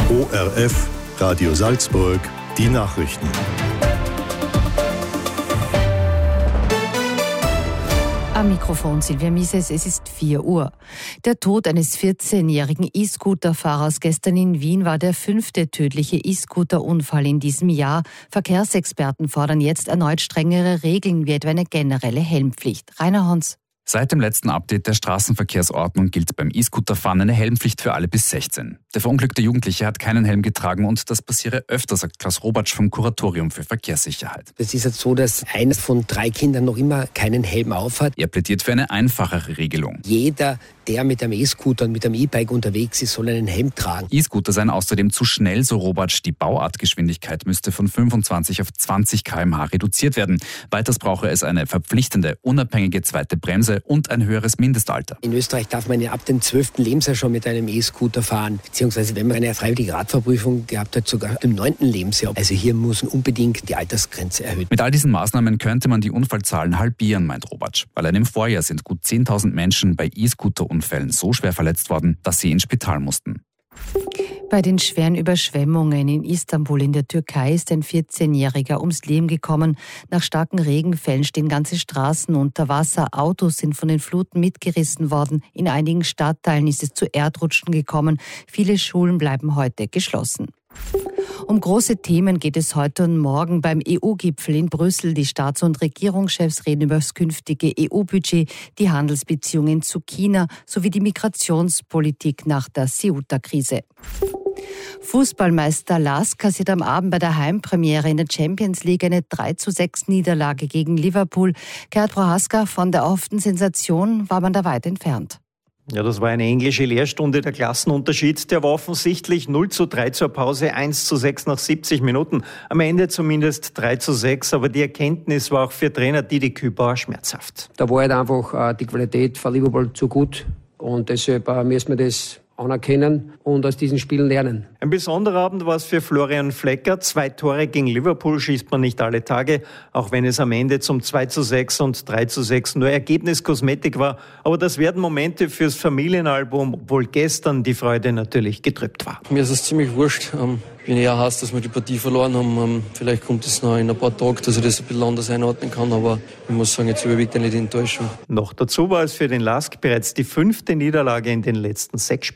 ORF, Radio Salzburg, die Nachrichten. Am Mikrofon Silvia Mises, es ist 4 Uhr. Der Tod eines 14-jährigen E-Scooter-Fahrers gestern in Wien war der 5. tödliche E-Scooter-Unfall in diesem Jahr. Verkehrsexperten fordern jetzt erneut strengere Regeln wie etwa eine generelle Helmpflicht. Rainer Hans. Seit dem letzten Update der Straßenverkehrsordnung gilt beim E-Scooter-Fahren eine Helmpflicht für alle bis 16. Der verunglückte Jugendliche hat keinen Helm getragen und das passiere öfter, sagt Klaus Robatsch vom Kuratorium für Verkehrssicherheit. Es ist jetzt so, dass eines von 3 Kindern noch immer keinen Helm aufhat. Er plädiert für eine einfachere Regelung. Jeder, der mit einem E-Scooter und mit einem E-Bike unterwegs ist, soll einen Helm tragen. E-Scooter seien außerdem zu schnell, so Robatsch. Die Bauartgeschwindigkeit müsste von 25 auf 20 km/h reduziert werden. Weiters brauche es eine verpflichtende, unabhängige zweite Bremse und ein höheres Mindestalter. In Österreich darf man ja ab dem 12. Lebensjahr schon mit einem E-Scooter fahren, beziehungsweise wenn man eine freiwillige Radfahrprüfung gehabt hat, sogar ab dem 9. Lebensjahr. Also hier muss unbedingt die Altersgrenze erhöht. Mit all diesen Maßnahmen könnte man die Unfallzahlen halbieren, meint Robatsch. Allein im Vorjahr sind gut 10.000 Menschen bei E-Scooter-Unfällen so schwer verletzt worden, dass sie ins Spital mussten. Bei den schweren Überschwemmungen in Istanbul in der Türkei ist ein 14-Jähriger ums Leben gekommen. Nach starken Regenfällen stehen ganze Straßen unter Wasser. Autos sind von den Fluten mitgerissen worden. In einigen Stadtteilen ist es zu Erdrutschen gekommen. Viele Schulen bleiben heute geschlossen. Um große Themen geht es heute und morgen beim EU-Gipfel in Brüssel. Die Staats- und Regierungschefs reden über das künftige EU-Budget, die Handelsbeziehungen zu China sowie die Migrationspolitik nach der Ceuta-Krise. Fußballmeister LASK kassiert am Abend bei der Heimpremiere in der Champions League eine 3:6 Niederlage gegen Liverpool. Gerd Prohaska, von der erhofften Sensation war man da weit entfernt. Ja, das war eine englische Lehrstunde. Der Klassenunterschied, der war offensichtlich 0:3 zur Pause, 1:6 nach 70 Minuten. Am Ende zumindest 3:6. Aber die Erkenntnis war auch für Trainer Didi Kübauer schmerzhaft. Da war halt einfach die Qualität von Liverpool zu gut. Und deshalb müssen wir das anerkennen und aus diesen Spielen lernen. Ein besonderer Abend war es für Florian Flecker. 2 Tore gegen Liverpool schießt man nicht alle Tage, auch wenn es am Ende zum 2:6 und 3:6 nur Ergebniskosmetik war. Aber das werden Momente fürs Familienalbum, obwohl gestern die Freude natürlich getrübt war. Mir ist es ziemlich wurscht. Ich bin eher heiß, dass wir die Partie verloren haben. Vielleicht kommt es noch in ein paar Tagen, dass ich das ein bisschen anders einordnen kann. Aber ich muss sagen, jetzt überwiegt eine die Enttäuschung. Noch dazu war es für den LASK bereits die 5. Niederlage in den letzten 6 Spielen.